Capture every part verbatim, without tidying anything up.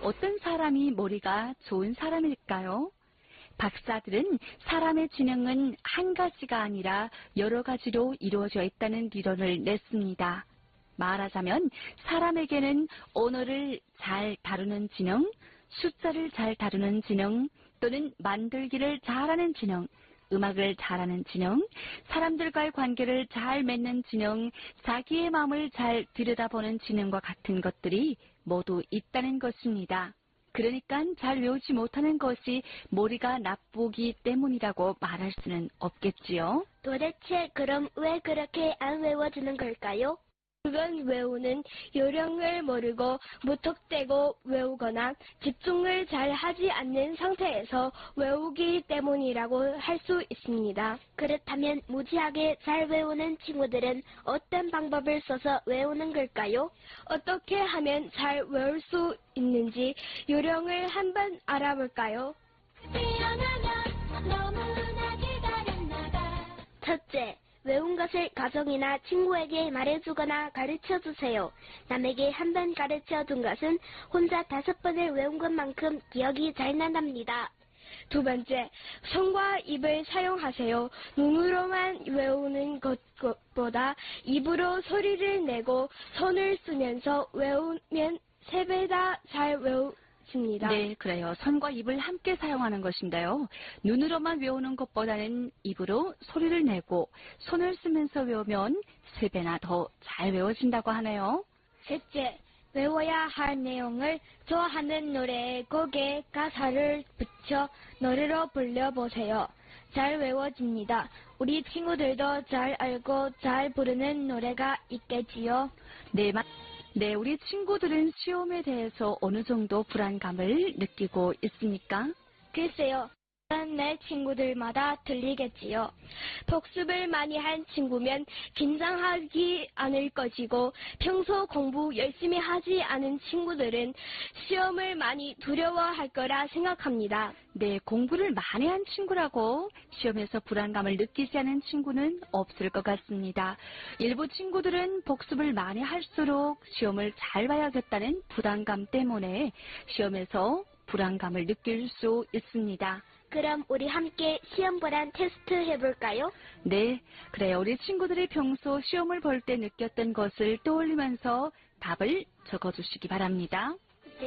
어떤 사람이 머리가 좋은 사람일까요? 박사들은 사람의 지능은 한 가지가 아니라 여러 가지로 이루어져 있다는理論을 냈습니다. 말하자면 사람에게는 언어를 잘 다루는 지능, 숫자를 잘 다루는 지능, 또는 만들기를 잘하는 지능, 음악을 잘하는 지능, 사람들과의 관계를 잘 맺는 지능, 자기의 마음을 잘 들여다보는 지능과 같은 것들이 모두 있다는 것입니다. 그러니까 잘 외우지 못하는 것이 머리가 나쁘기 때문이라고 말할 수는 없겠지요. 도대체 그럼 왜 그렇게 안 외워지는 걸까요? 그건 외우는 요령을 모르고 무턱대고 외우거나 집중을 잘 하지 않는 상태에서 외우기 때문이라고 할 수 있습니다. 그렇다면 무지하게 잘 외우는 친구들은 어떤 방법을 써서 외우는 걸까요? 어떻게 하면 잘 외울 수 있는지 요령을 한번 알아볼까요? 첫째, 외운 것을 가족이나 친구에게 말해주거나 가르쳐주세요. 남에게 한 번 가르쳐둔 것은 혼자 다섯 번을 외운 것만큼 기억이 잘 난답니다. 두 번째, 손과 입을 사용하세요. 눈으로만 외우는 것보다 입으로 소리를 내고 손을 쓰면서 외우면 세 배나 잘 외우 네, 그래요. 손과 입을 함께 사용하는 것인데요. 눈으로만 외우는 것보다는 입으로 소리를 내고 손을 쓰면서 외우면 세 배나 더 잘 외워진다고 하네요. 셋째, 외워야 할 내용을 좋아하는 노래에 곡에 가사를 붙여 노래로 불러보세요. 잘 외워집니다. 우리 친구들도 잘 알고 잘 부르는 노래가 있겠지요? 네, 맞 네, 우리 친구들은 시험에 대해서 어느 정도 불안감을 느끼고 있습니까? 글쎄요. 내 친구들마다 틀리겠지요. 복습을 많이 한 친구면 긴장하지 않을 것이고 평소 공부 열심히 하지 않은 친구들은 시험을 많이 두려워할 거라 생각합니다. 네, 공부를 많이 한 친구라고 시험에서 불안감을 느끼지 않은 친구는 없을 것 같습니다. 일부 친구들은 복습을 많이 할수록 시험을 잘 봐야겠다는 부담감 때문에 시험에서 불안감을 느낄 수 있습니다. 그럼 우리 함께 시험 불안 테스트 해볼까요? 네, 그래요. 우리 친구들이 평소 시험을 볼 때 느꼈던 것을 떠올리면서 답을 적어주시기 바랍니다.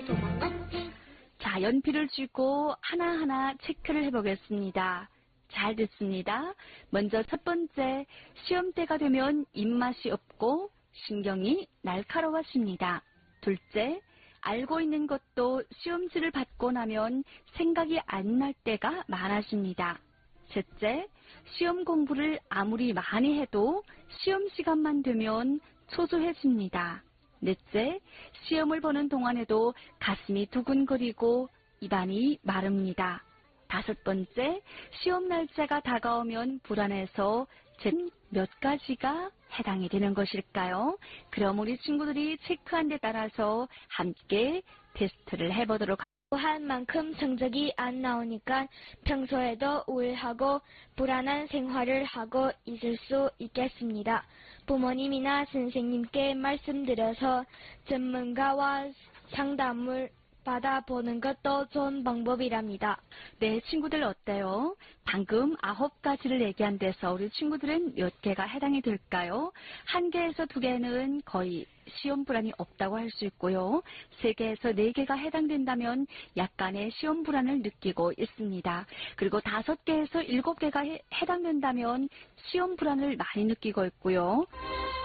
자, 연필을 쥐고 하나하나 체크를 해보겠습니다. 잘 듣습니다. 먼저 첫 번째, 시험 때가 되면 입맛이 없고 신경이 날카로워집니다. 둘째, 알고 있는 것도 시험지를 받고 나면 생각이 안 날 때가 많아집니다. 셋째, 시험 공부를 아무리 많이 해도 시험 시간만 되면 초조해집니다. 넷째, 시험을 보는 동안에도 가슴이 두근거리고 입안이 마릅니다. 다섯 번째, 시험 날짜가 다가오면 불안해서 몇 가지가 해당이 되는 것일까요? 그럼 우리 친구들이 체크한 데 따라서 함께 테스트를 해보도록 한 만큼 성적이 안 나오니까 평소에도 우울하고 불안한 생활을 하고 있을 수 있겠습니다. 부모님이나 선생님께 말씀드려서 전문가와 상담을 받아보는 것도 좋은 방법이랍니다. 네, 친구들 어때요? 방금 아홉 가지를 얘기한 데서 우리 친구들은 몇 개가 해당이 될까요? 한 개에서 두 개는 거의 시험 불안이 없다고 할 수 있고요. 세 개에서 네 개가 해당된다면 약간의 시험 불안을 느끼고 있습니다. 그리고 다섯 개에서 일곱 개가 해, 해당된다면 시험 불안을 많이 느끼고 있고요.